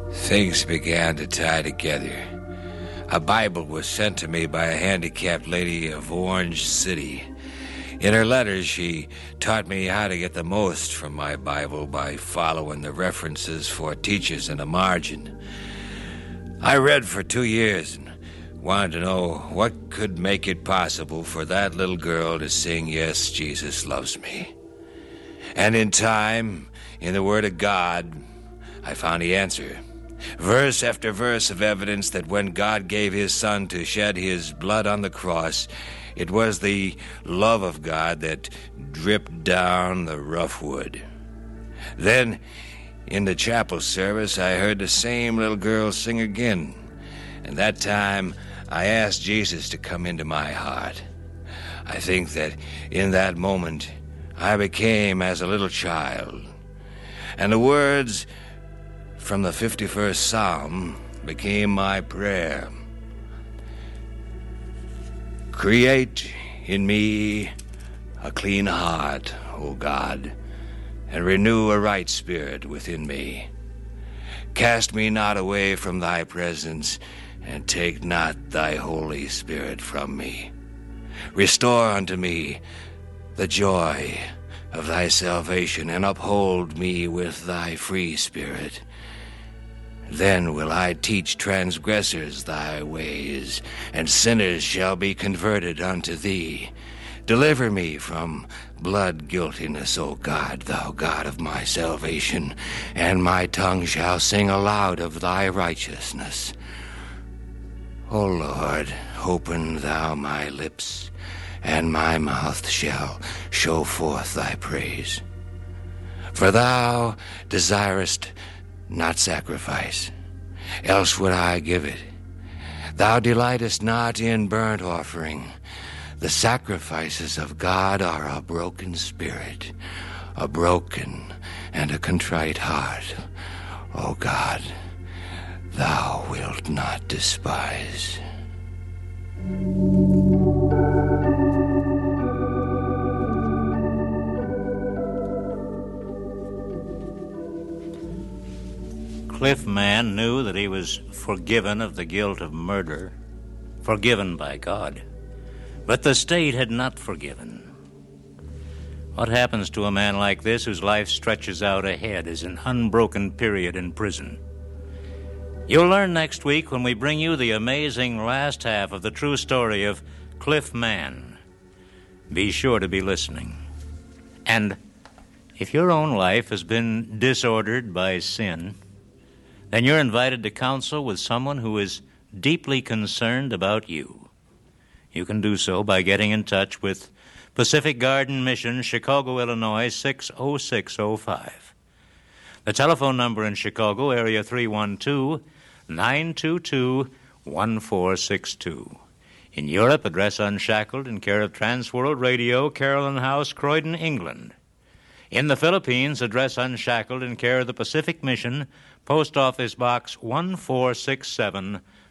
Things began to tie together. A Bible was sent to me by a handicapped lady of Orange City. In her letters, she taught me how to get the most from my Bible by following the references for teachers in the margin. I read for 2 years and wanted to know what could make it possible for that little girl to sing, "Yes, Jesus loves me." And in time, in the Word of God, I found the answer. Verse after verse of evidence that when God gave his Son to shed his blood on the cross, it was the love of God that dripped down the rough wood. Then, in the chapel service, I heard the same little girl sing again. And that time, I asked Jesus to come into my heart. I think that in that moment, I became as a little child. And the words from the 51st Psalm became my prayer. Create in me a clean heart, O God, and renew a right spirit within me. Cast me not away from thy presence, and take not thy Holy Spirit from me. Restore unto me the joy of thy salvation, and uphold me with thy free spirit. Then will I teach transgressors thy ways, and sinners shall be converted unto thee. Deliver me from blood guiltiness, O God, thou God of my salvation, and my tongue shall sing aloud of thy righteousness. O Lord, open thou my lips, and my mouth shall show forth thy praise. For thou desirest not sacrifice, else would I give it. Thou delightest not in burnt offering. The sacrifices of God are a broken spirit, a broken and a contrite heart. O God, thou wilt not despise. Cliff Mann knew that he was forgiven of the guilt of murder, forgiven by God. But the state had not forgiven. What happens to a man like this whose life stretches out ahead is an unbroken period in prison? You'll learn next week when we bring you the amazing last half of the true story of Cliff Mann. Be sure to be listening. And if your own life has been disordered by sin, then you're invited to counsel with someone who is deeply concerned about you. You can do so by getting in touch with Pacific Garden Mission, Chicago, Illinois, 60605. The telephone number in Chicago, area 312-922-1462. In Europe, address Unshackled in care of Transworld Radio, Carolyn House, Croydon, England. In the Philippines, address Unshackled in care of the Pacific Mission, Post Office Box 1467,